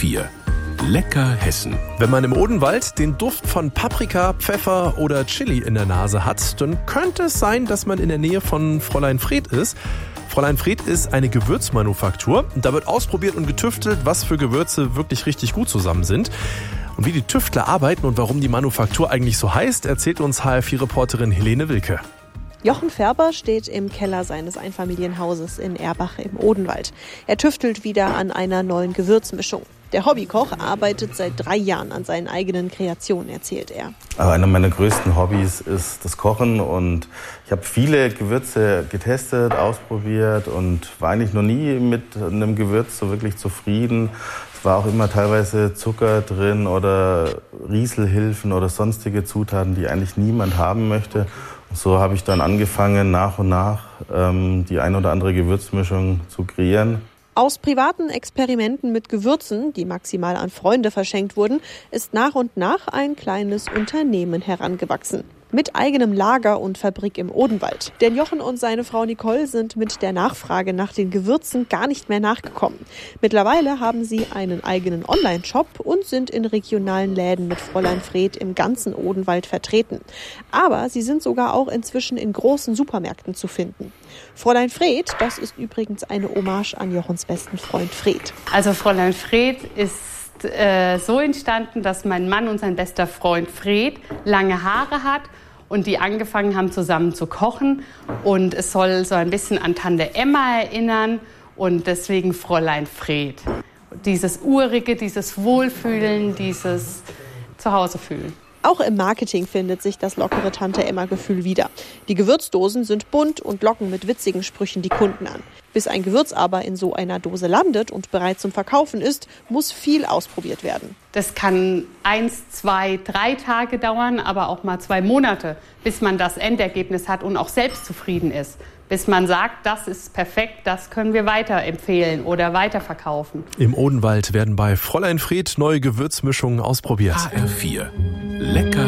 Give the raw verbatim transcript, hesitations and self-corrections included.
vier. Lecker Hessen. Wenn man im Odenwald den Duft von Paprika, Pfeffer oder Chili in der Nase hat, dann könnte es sein, dass man in der Nähe von Fräulein Fred ist. Fräulein Fred ist eine Gewürzmanufaktur. Da wird ausprobiert und getüftelt, was für Gewürze wirklich richtig gut zusammen sind. Und wie die Tüftler arbeiten und warum die Manufaktur eigentlich so heißt, erzählt uns H R vier Reporterin Helene Wilke. Jochen Färber steht im Keller seines Einfamilienhauses in Erbach im Odenwald. Er tüftelt wieder an einer neuen Gewürzmischung. Der Hobbykoch arbeitet seit drei Jahren an seinen eigenen Kreationen, erzählt er. Aber einer meiner größten Hobbys ist das Kochen und ich habe viele Gewürze getestet, ausprobiert und war eigentlich noch nie mit einem Gewürz so wirklich zufrieden. Es war auch immer teilweise Zucker drin oder Rieselhilfen oder sonstige Zutaten, die eigentlich niemand haben möchte. Und so habe ich dann angefangen, nach und nach ähm, die ein oder andere Gewürzmischung zu kreieren. Aus privaten Experimenten mit Gewürzen, die maximal an Freunde verschenkt wurden, ist nach und nach ein kleines Unternehmen herangewachsen. Mit eigenem Lager und Fabrik im Odenwald. Denn Jochen und seine Frau Nicole sind mit der Nachfrage nach den Gewürzen gar nicht mehr nachgekommen. Mittlerweile haben sie einen eigenen Online-Shop und sind in regionalen Läden mit Fräulein Fred im ganzen Odenwald vertreten. Aber sie sind sogar auch inzwischen in großen Supermärkten zu finden. Fräulein Fred, das ist übrigens eine Hommage an Jochens besten Freund Fred. Also Fräulein Fred ist äh, so entstanden, dass mein Mann und sein bester Freund Fred lange Haare hat und die angefangen haben zusammen zu kochen. Und es soll so ein bisschen an Tante Emma erinnern und deswegen Fräulein Fred. Dieses Urige, dieses Wohlfühlen, dieses Zuhausefühlen. Auch im Marketing findet sich das lockere Tante-Emma-Gefühl wieder. Die Gewürzdosen sind bunt und locken mit witzigen Sprüchen die Kunden an. Bis ein Gewürz aber in so einer Dose landet und bereit zum Verkaufen ist, muss viel ausprobiert werden. Das kann eins, zwei, drei Tage dauern, aber auch mal zwei Monate, bis man das Endergebnis hat und auch selbst zufrieden ist. Bis man sagt, das ist perfekt, das können wir weiterempfehlen oder weiterverkaufen. Im Odenwald werden bei Fräulein Fred neue Gewürzmischungen ausprobiert. H R vier. Lecker